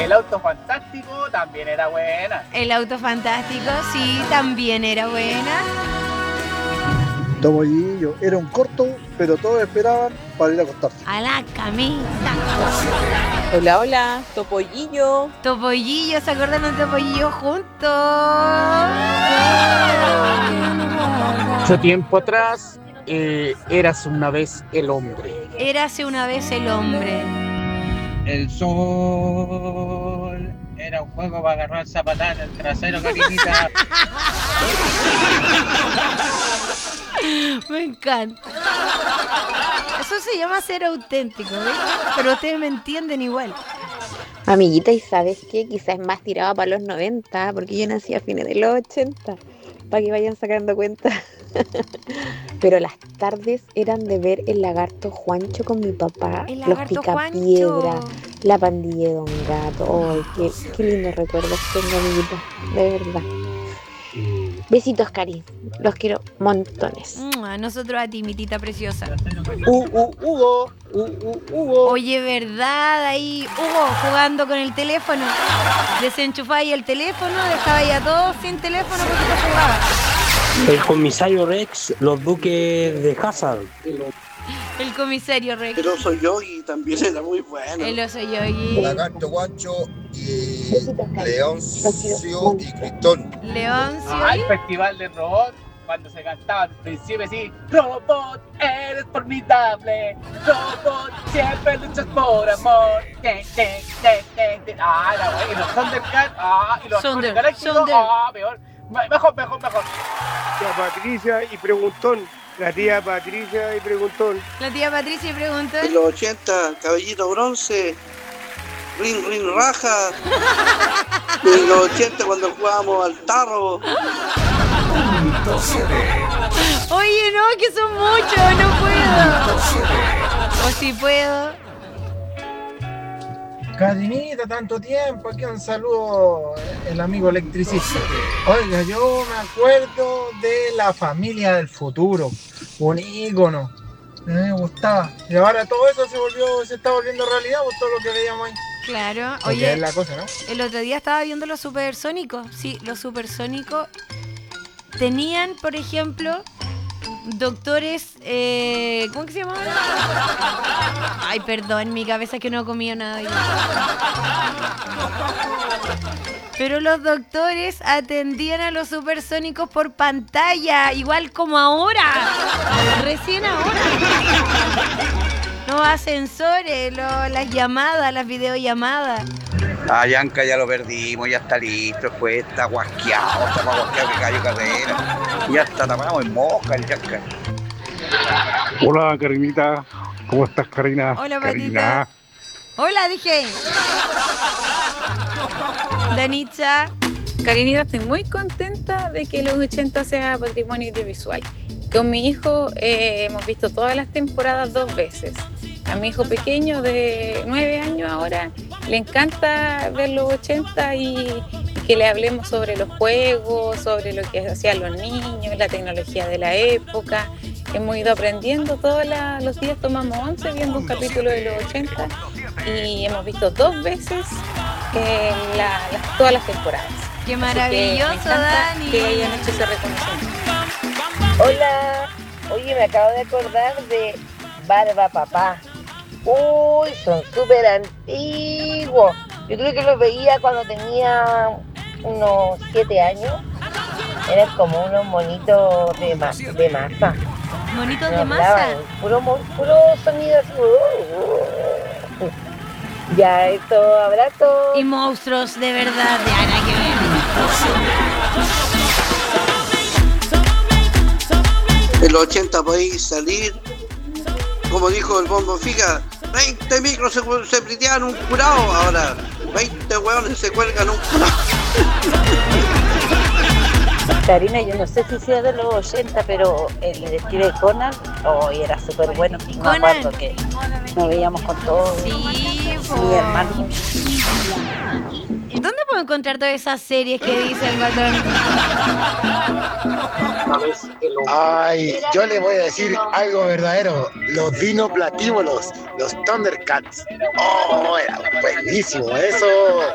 El auto fantástico también era buena. El auto fantástico, sí, también era buena. Topollillo era un corto, pero todos esperaban para ir a acostarse. A la camisa. Hola, hola, Topollillo. Topollillo, ¿se acuerdan de Topollillo juntos? Mucho tiempo atrás, eras una vez el hombre. Érase una vez el hombre. El sol era un juego para agarrar zapatán en el trasero, cariñita. Me encanta. Eso se llama ser auténtico, ¿ves? Pero ustedes me entienden igual. Amiguita, ¿y sabes qué? Quizás es más tirada para los 90, porque yo nací a fines de los 80, para que vayan sacando cuenta. Pero las tardes eran de ver el lagarto Juancho con mi papá, El los lagarto picapiedra, Juancho. la pandilla de Don Gato. ¡Ay, qué lindos recuerdos tengo, amiguita! De verdad. Besitos, Cari. Los quiero montones. A nosotros a ti, mi tita preciosa. Hugo. Oye, ¿verdad? Ahí Hugo jugando con el teléfono. Desenchufáis el teléfono, dejabais a todos sin teléfono porque te jugaba. El comisario Rex, los duques de Hazard. El comisario Rex. El oso Yogi también era muy bueno. El oso Yogi. Lagarto Guancho y Leoncio y Cristón. Leoncio. El festival de robot, cuando se cantaba al principio así: robot, eres formidable. Robot, siempre luchas por amor. Era bueno. Y los Thundercats, y los Thunder, Galácticos, Thunder. peor. Mejor. Tía Patricia y Preguntón. La tía Patricia y Preguntón. La tía Patricia preguntó. En los 80, cabellito bronce, rin raja. En los 80 cuando jugábamos al tarro. Oye, no, que son muchos, no puedo. O si puedo. Carinita, tanto tiempo, aquí un saludo, el amigo electricista. Oiga, yo me acuerdo de La Familia del Futuro, un ícono, me gustaba. Y ahora todo eso se está volviendo realidad por todo lo que veíamos ahí. Claro, Porque oye, es la cosa, ¿no? el otro día estaba viendo los supersónicos. Sí, los supersónicos tenían, por ejemplo, doctores, ¿cómo que se llamaban? Ay, perdón, mi cabeza es que no he comido nada. Pero los doctores atendían a los supersónicos por pantalla, igual como ahora. Recién ahora. No ascensores, las llamadas, las videollamadas. Yanka ya lo perdimos, ya está listo, pues está guasqueado que cayó carrera. Ya está tapado en mosca el Yanka. Hola, Karinita. ¿Cómo estás, Karina? Hola, Karina. Patita. Hola, dije. Danitza. Karinita, estoy muy contenta de que los 80 sea patrimonio audiovisual. Con mi hijo hemos visto todas las temporadas 2 veces. A mi hijo pequeño de 9 años ahora le encanta ver los 80 y que le hablemos sobre los juegos, sobre lo que hacían los niños, la tecnología de la época. Hemos ido aprendiendo todos los días, tomamos 11 viendo un capítulo de los 80 y hemos visto 2 veces todas las temporadas. Qué maravilloso, Dani. Que hayan hecho ese reconocimiento. Hola, oye, me acabo de acordar de Barba Papá. Uy, son súper antiguos. Yo creo que los veía cuando tenía unos 7 años. Eran como unos monitos de masa. ¿Monitos Me de hablaban, masa? Puro sonido así. Ya, esto, abrazo. Y monstruos de verdad, de Ana que ver. En los 80 podéis salir, como dijo el Bombo Fica, 20 micros se priteaban un curado, ahora 20 hueones se cuelgan un curado. Karina, yo no sé si sea de los 80, pero el detective Conan, hoy era súper bueno. Me acuerdo que nos veíamos con todos. Sí, mi hermano. ¿Dónde puedo encontrar todas esas series que dice el patrón? Ay, yo le voy a decir algo verdadero. Los Dino Platívolos, los Thundercats. Oh, era buenísimo eso.